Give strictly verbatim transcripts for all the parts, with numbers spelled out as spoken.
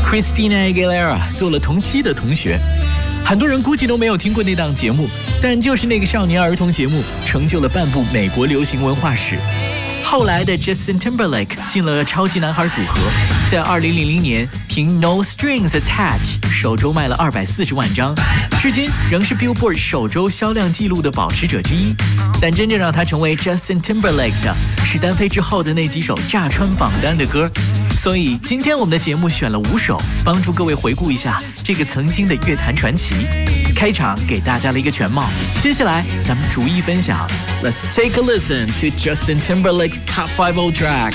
Christina Aguilera 做了同期的同学。很多人估计都没有听过那档节目，但就是那个少年儿童节目成就了半部美国流行文化史。后来的 Justin Timberlake 进了超级男孩组合，在二零零零年凭 No Strings Attached 首周卖了二百四十万张，至今仍是 Billboard 首周销量纪录的保持者之一。但真正让他成为 Justin Timberlake 的是单飞之后的那几首炸穿榜单的歌。所以今天我们的节目选了五首，帮助各位回顾一下这个曾经的乐坛传奇。开场给大家了一个全貌，接下来咱们逐一分享。Let's take a listen to Justin Timberlake's top five old tracks.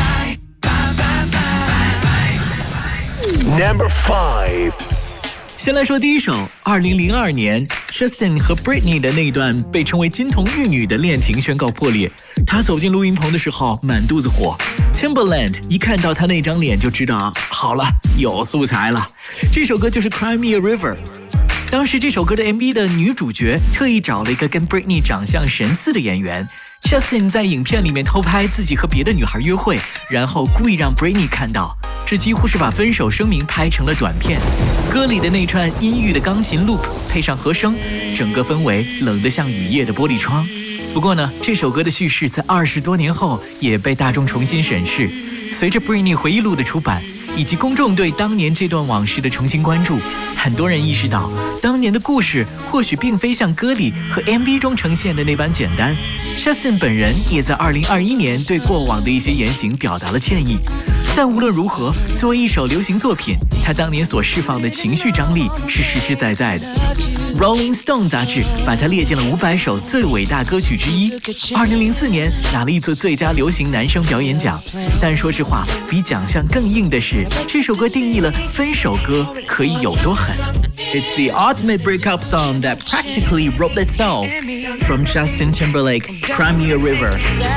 Number five. 先来说第一首，二零零二年 Justin 和 Britney 的那段被称为金童玉女的恋情宣告破裂。他走进录音棚的时候满肚子火， Timbaland 一看到他那张脸就知道好了，有素材了。这首歌就是 Cry Me a River。当时这首歌的 M V 的女主角特意找了一个跟 Britney 长相神似的演员， Justin 在影片里面偷拍自己和别的女孩约会，然后故意让 Britney 看到，这几乎是把分手声明拍成了短片。歌里的那串阴郁的钢琴 loop 配上和声，整个氛围冷得像雨夜的玻璃窗。不过呢，这首歌的叙事在二十多年后也被大众重新审视。随着 Britney 回忆录的出版，以及公众对当年这段往事的重新关注，很多人意识到当年的故事或许并非像歌里和 M V 中呈现的那般简单。 Justin 本人也在二零二一年对过往的一些言行表达了歉意。但无论如何，作为一首流行作品，他当年所释放的情绪张力是实实在在的。 Rolling Stone 杂志把它列进了五百首最伟大歌曲之一。二零零四年拿了一座最佳流行男声表演奖。但说实话，比奖项更硬的是，这首歌定义了分手歌可以有多狠。 It's the ultimate breakup song that practically wrote itself. From Justin Timberlake, Cry Me a River.